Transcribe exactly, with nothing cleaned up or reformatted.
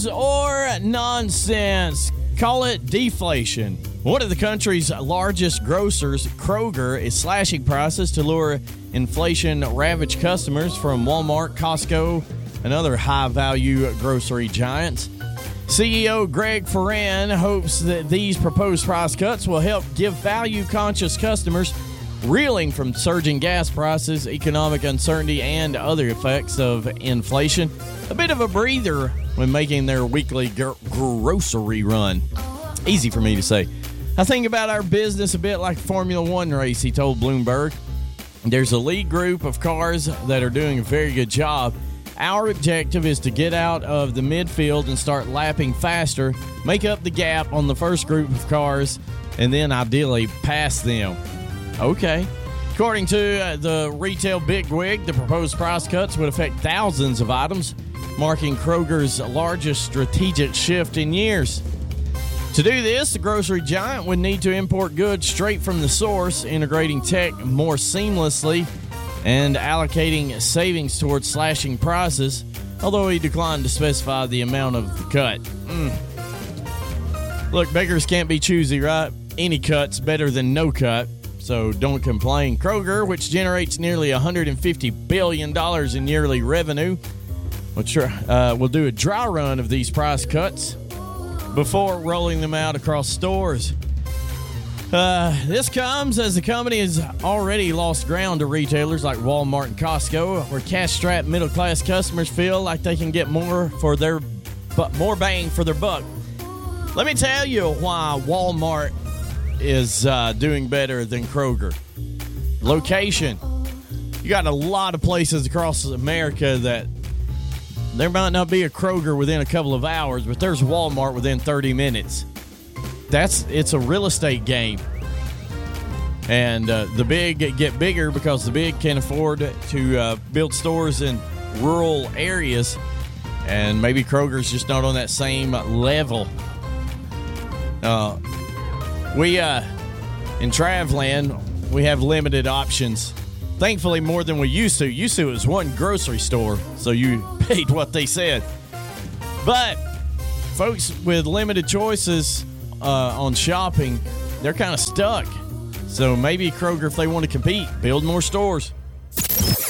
news or nonsense. Call it deflation. One of the country's largest grocers, Kroger, is slashing prices to lure inflation-ravaged customers from Walmart, Costco, and other high-value grocery giants. C E O Greg Foran hopes that these proposed price cuts will help give value-conscious customers reeling from surging gas prices, economic uncertainty, and other effects of inflation a bit of a breather when making their weekly gr- grocery run. Easy for me to say. I think about our business a bit like a Formula One race, he told Bloomberg. There's a lead group of cars that are doing a very good job. Our objective is to get out of the midfield and start lapping faster, make up the gap on the first group of cars, and then ideally pass them. Okay. According to uh, the retail bigwig, the proposed price cuts would affect thousands of items, marking Kroger's largest strategic shift in years. To do this, the grocery giant would need to import goods straight from the source, integrating tech more seamlessly and allocating savings towards slashing prices, although he declined to specify the amount of the cut. Mm. Look, beggars can't be choosy, right? Any cut's better than no cut, so don't complain. Kroger, which generates nearly one hundred fifty billion dollars in yearly revenue, which uh, will do a dry run of these price cuts before rolling them out across stores. Uh, this comes as the company has already lost ground to retailers like Walmart and Costco, where cash-strapped middle-class customers feel like they can get more for their, but more bang for their buck. Let me tell you why Walmart is uh, doing better than Kroger. Location. You got a lot of places across America that there might not be a Kroger within a couple of hours, but there's Walmart within thirty minutes. That's it's a real estate game. And uh, the big get bigger because the big can afford to uh, build stores in rural areas, and maybe Kroger's just not on that same level. Uh, we uh, in Travland, we have limited options. Thankfully, more than we used to. Used to, it was one grocery store, so you paid what they said. But folks with limited choices uh, on shopping, they're kind of stuck. So maybe Kroger, if they want to compete, build more stores.